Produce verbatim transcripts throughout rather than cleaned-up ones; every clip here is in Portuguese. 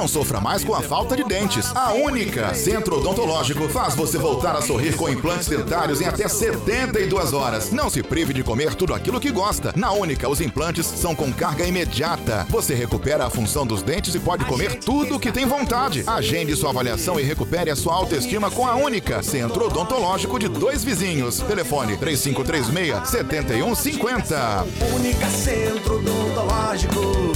Não sofra mais com a falta de dentes. A Única Centro Odontológico faz você voltar a sorrir com implantes dentários em até setenta e duas horas. Não se prive de comer tudo aquilo que gosta. Na Única, os implantes são com carga imediata. Você recupera a função dos dentes e pode comer tudo o que tem vontade. Agende sua avaliação e recupere a sua autoestima com a Única Centro Odontológico de Dois Vizinhos. Telefone três cinco três seis, sete um cinco zero. Única Centro Odontológico.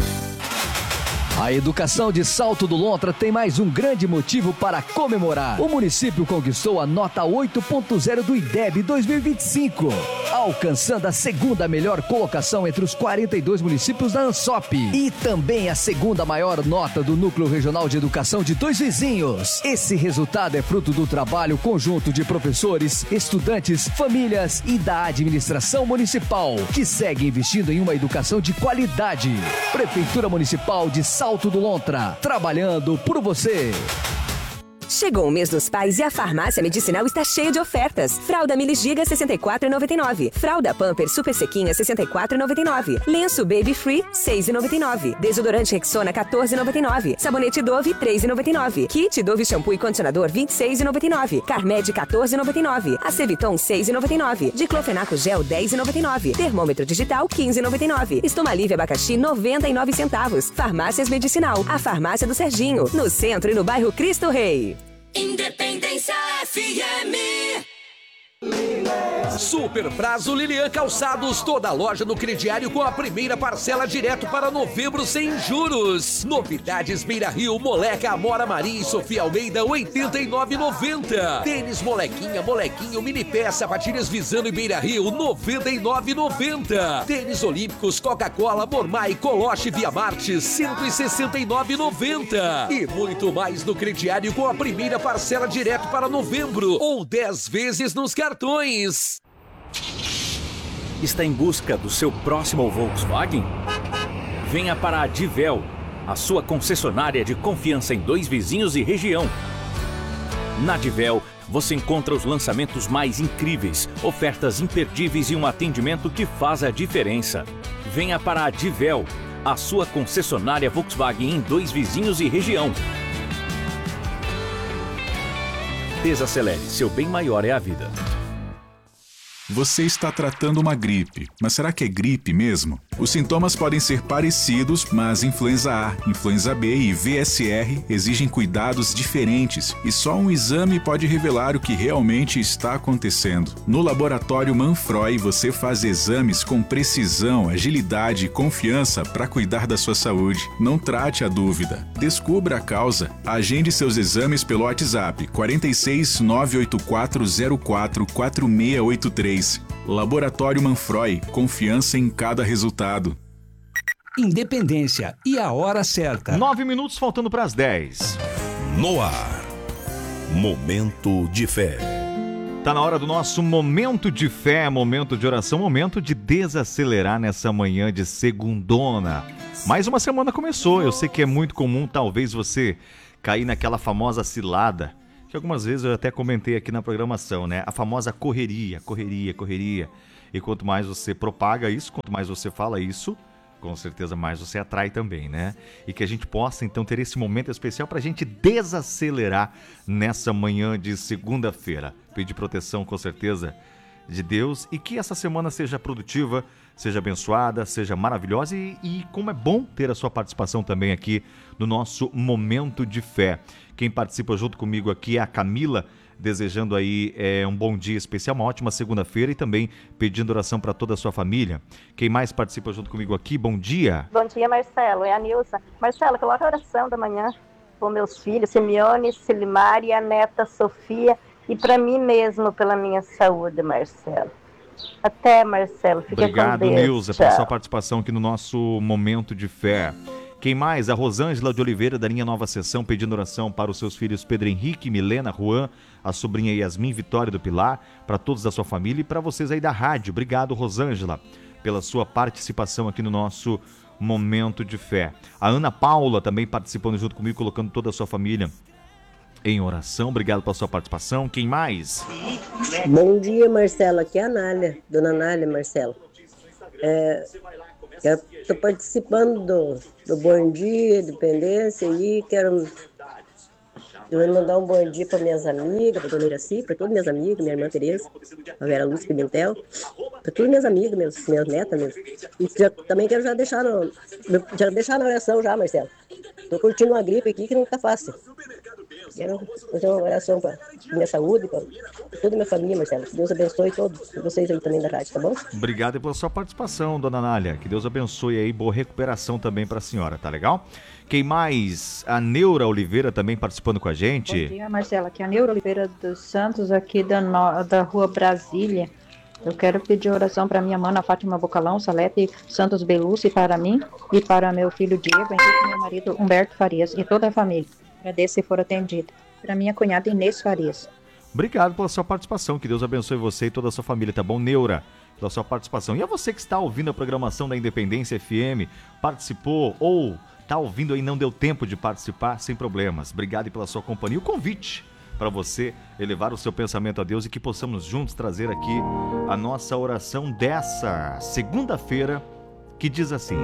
A educação de Salto do Lontra tem mais um grande motivo para comemorar. O município conquistou a nota oito ponto zero do I D E B dois mil e vinte e cinco, alcançando a segunda melhor colocação entre os quarenta e dois municípios da ANSOP e também a segunda maior nota do Núcleo Regional de Educação de Dois Vizinhos. Esse resultado é fruto do trabalho conjunto de professores, estudantes, famílias e da administração municipal, que segue investindo em uma educação de qualidade. Prefeitura Municipal de Salto Salto do Lontra, trabalhando por você. Chegou o mês dos pais e a farmácia medicinal está cheia de ofertas. Fralda Mili Giga sessenta e quatro reais e noventa e nove centavos. Fralda Pampers Super Sequinha sessenta e quatro reais e noventa e nove centavos. Lenço Baby Free seis reais e noventa e nove centavos. Desodorante Rexona quatorze reais e noventa e nove centavos. Sabonete Dove três reais e noventa e nove centavos. Kit Dove Shampoo e Condicionador vinte e seis reais e noventa e nove centavos. Carmed quatorze reais e noventa e nove centavos. Aceviton seis reais e noventa e nove centavos. Diclofenaco Gel dez reais e noventa e nove centavos. Termômetro Digital quinze reais e noventa e nove centavos. Estomalívia Abacaxi noventa e nove centavos. Farmácias Medicinal, a farmácia do Serginho, no centro e no bairro Cristo Rei. Independência F M. Super Prazo Lilian Calçados, toda loja no crediário com a primeira parcela direto para novembro sem juros. Novidades Beira Rio, Moleca, Amora Maria e Sofia Almeida, oitenta e nove reais e noventa centavos. Tênis Molequinha, Molequinho, Mini Pé, Sapatilhas Visano e Beira Rio, noventa e nove reais e noventa centavos. Tênis Olímpicos, Coca-Cola, Mormai, Coloche, Via Marte, cento e sessenta e nove reais e noventa centavos. E muito mais no crediário com a primeira parcela direto para novembro ou dez vezes nos cartões. Está em busca do seu próximo Volkswagen? Venha para a Divel, a sua concessionária de confiança em Dois Vizinhos e região. Na Divel, você encontra os lançamentos mais incríveis, ofertas imperdíveis e um atendimento que faz a diferença. Venha para a Divel, a sua concessionária Volkswagen em Dois Vizinhos e região. Desacelere, seu bem maior é a vida. Você está tratando uma gripe, mas será que é gripe mesmo? Os sintomas podem ser parecidos, mas influenza A, influenza B e V S R exigem cuidados diferentes e só um exame pode revelar o que realmente está acontecendo. No laboratório Manfroy você faz exames com precisão, agilidade e confiança para cuidar da sua saúde. Não trate a dúvida. Descubra a causa. Agende seus exames pelo WhatsApp quatro seis nove oito quatro zero quatro quatro seis oito três. Laboratório Manfroy, confiança em cada resultado. Independência e a hora certa. Nove minutos faltando para as dez. No ar, Momento de Fé. Tá na hora do nosso Momento de Fé, momento de oração, momento de desacelerar nessa manhã de segundona. Mais uma semana começou, eu sei que é muito comum talvez você cair naquela famosa cilada, que algumas vezes eu até comentei aqui na programação, né? A famosa correria, correria, correria. E quanto mais você propaga isso, quanto mais você fala isso, com certeza mais você atrai também, né? E que a gente possa então ter esse momento especial para a gente desacelerar nessa manhã de segunda-feira. Pedir proteção com certeza de Deus e que essa semana seja produtiva, seja abençoada, seja maravilhosa e, e como é bom ter a sua participação também aqui no nosso Momento de Fé. Quem participa junto comigo aqui é a Camila, desejando aí é, um bom dia especial, uma ótima segunda-feira e também pedindo oração para toda a sua família. Quem mais participa junto comigo aqui? Bom dia. Bom dia, Marcelo. É a Nilza. Marcelo, coloca a oração da manhã para meus filhos, Simeone, Silimar e a neta Sofia e para mim mesmo, pela minha saúde, Marcelo. Até, Marcelo. Fica Obrigado, com Deus. Nilza, pela sua participação aqui no nosso Momento de Fé. Quem mais? A Rosângela de Oliveira, da linha Nova Sessão, pedindo oração para os seus filhos Pedro Henrique, Milena, Juan, a sobrinha Yasmin, Vitória do Pilar, para todos da sua família e para vocês aí da rádio. Obrigado, Rosângela, pela sua participação aqui no nosso Momento de Fé. A Ana Paula também participando junto comigo, colocando toda a sua família em oração. Obrigado pela sua participação. Quem mais? Bom dia, Marcelo. Aqui é a Nália, dona Nália, Marcelo. É, Estou participando do, do Bom Dia, Independência, e quero mandar um bom dia para minhas amigas, para a dona Iraci, para todas minhas amigas, minha irmã Tereza, a Vera Lúcia Pimentel, para todas minhas amigas, meus, minhas netas, meus. E já, também quero já deixar, no, já deixar na oração já, Marcelo. Estou curtindo uma gripe aqui que não está fácil. Quero fazer uma oração para minha saúde, para toda a minha família, Marcelo. Que Deus abençoe todos vocês aí também da rádio, tá bom? Obrigado pela sua participação, dona Nália. Que Deus abençoe aí, boa recuperação também para a senhora, tá legal? Quem mais? A Neura Oliveira também participando com a gente. Bom dia, Marcela. Aqui é a Neura Oliveira dos Santos, aqui da, no... da rua Brasília. Eu quero pedir oração para minha mana Fátima Bocalão, Salete Santos Belucci, para mim e para meu filho Diego, Henrique, meu marido Humberto Farias e toda a família. Agradeço se for atendida. Para minha cunhada Inês Farias. Obrigado pela sua participação. Que Deus abençoe você e toda a sua família, tá bom, Neura? Pela sua participação. E a você que está ouvindo a programação da Independência F M, participou ou está ouvindo aí e não deu tempo de participar, sem problemas. Obrigado pela sua companhia. O convite para você elevar o seu pensamento a Deus e que possamos juntos trazer aqui a nossa oração dessa segunda-feira, que diz assim: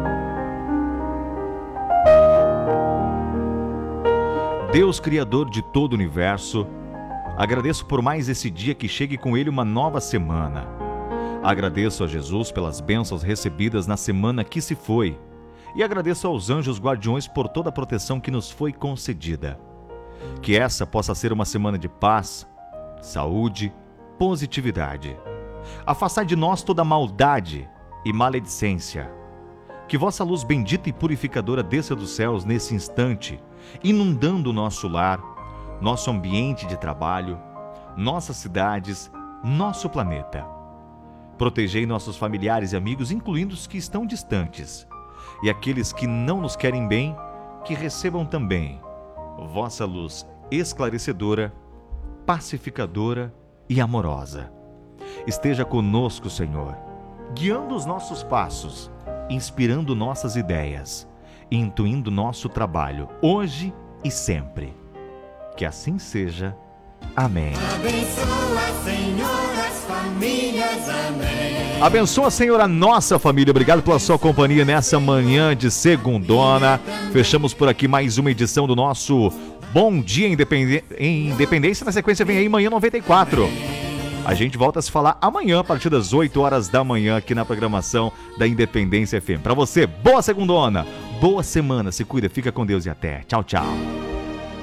Deus, Criador de todo o universo, agradeço por mais esse dia que chegue com ele uma nova semana. Agradeço a Jesus pelas bênçãos recebidas na semana que se foi e agradeço aos anjos guardiões por toda a proteção que nos foi concedida. Que essa possa ser uma semana de paz, saúde, positividade. Afastai de nós toda maldade e maledicência. Que vossa luz bendita e purificadora desça dos céus nesse instante, inundando o nosso lar, nosso ambiente de trabalho, nossas cidades, nosso planeta. Protegei nossos familiares e amigos, incluindo os que estão distantes, e aqueles que não nos querem bem, que recebam também vossa luz esclarecedora, pacificadora e amorosa. Esteja conosco, Senhor, guiando os nossos passos, inspirando nossas ideias, intuindo nosso trabalho, hoje e sempre. Que assim seja. Amém. Abençoa, Senhor, as famílias. Amém. Abençoa, Senhor, a nossa família. Obrigado pela sua companhia nessa manhã de segundona. Fechamos por aqui mais uma edição do nosso Bom Dia Independência. Na sequência vem aí Manhã noventa e quatro. A gente volta a se falar amanhã a partir das oito horas da manhã aqui na programação da Independência F M. Para você, boa segundona, boa semana. Se cuida, fica com Deus e até. Tchau, tchau.